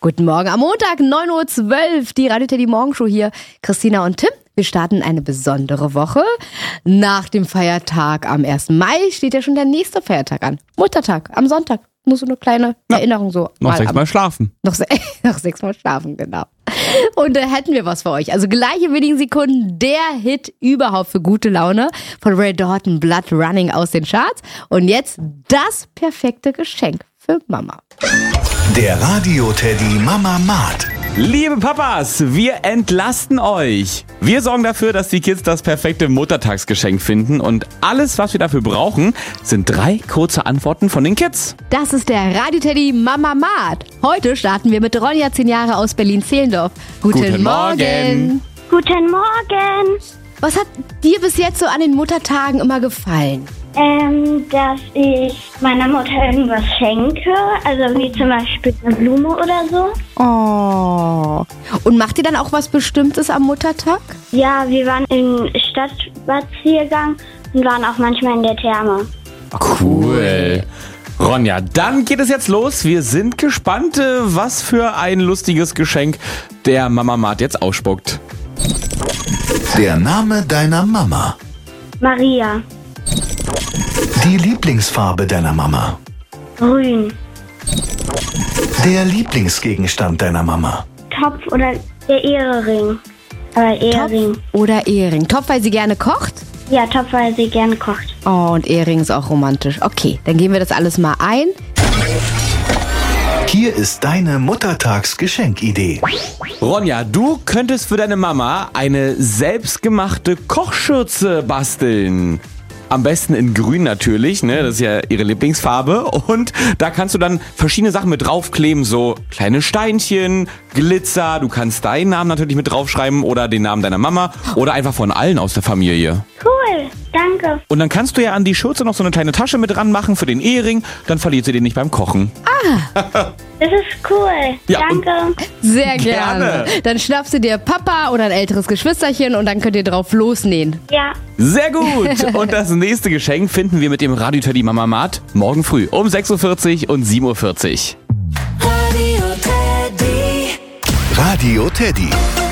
Guten Morgen am Montag, 9:12 Uhr, die Radio Teddy Morgenshow hier. Christina und Tim, wir starten eine besondere Woche. Nach dem Feiertag am 1. Mai steht ja schon der nächste Feiertag an. Muttertag, am Sonntag. Nur so eine kleine Erinnerung so. Noch 6-mal schlafen. Noch 6-mal schlafen, genau. Und da hätten wir was für euch. Also gleich in wenigen Sekunden der Hit überhaupt für gute Laune von Ray Dalton, Blood Running aus den Charts. Und jetzt das perfekte Geschenk für Mama. Der Radio Teddy Mama Mart. Liebe Papas, wir entlasten euch. Wir sorgen dafür, dass die Kids das perfekte Muttertagsgeschenk finden. Und alles, was wir dafür brauchen, sind 3 kurze Antworten von den Kids. Das ist der Radio Teddy Mama Mart. Heute starten wir mit Ronja, 10 Jahre aus Berlin-Zehlendorf. Guten Morgen. Guten Morgen. Was hat dir bis jetzt so an den Muttertagen immer gefallen? Dass ich meiner Mutter irgendwas schenke, also wie zum Beispiel eine Blume oder so. Oh. Und macht ihr dann auch was Bestimmtes am Muttertag? Ja, wir waren im Stadtspaziergang und waren auch manchmal in der Therme. Cool. Ronja, dann geht es jetzt los. Wir sind gespannt, was für ein lustiges Geschenk der Mama Mart jetzt ausspuckt. Der Name deiner Mama. Maria. Die Lieblingsfarbe deiner Mama. Grün. Der Lieblingsgegenstand deiner Mama. Topf oder der Ehering. Aber Ehering. Topf oder Ehering? Topf, weil sie gerne kocht? Ja, Topf, weil sie gerne kocht. Oh, und Ehering ist auch romantisch. Okay, dann gehen wir das alles mal ein. Hier ist deine Muttertagsgeschenkidee. Ronja, du könntest für deine Mama eine selbstgemachte Kochschürze basteln. Am besten in grün natürlich, ne? Das ist ja ihre Lieblingsfarbe. Und da kannst du dann verschiedene Sachen mit draufkleben, so kleine Steinchen, Glitzer. Du kannst deinen Namen natürlich mit draufschreiben oder den Namen deiner Mama oder einfach von allen aus der Familie. Cool, danke. Und dann kannst du ja an die Schürze noch so eine kleine Tasche mit dran machen für den Ehering. Dann verliert sie den nicht beim Kochen. Das ist cool, Ja, danke. Sehr gerne. Gerne. Dann schnappst du dir Papa oder ein älteres Geschwisterchen und dann könnt ihr drauf losnähen. Ja. Sehr gut. Und das nächste Geschenk finden wir mit dem Radio Teddy Mama Mart morgen früh um 6:40 Uhr und 7:40 Uhr. Radio Teddy.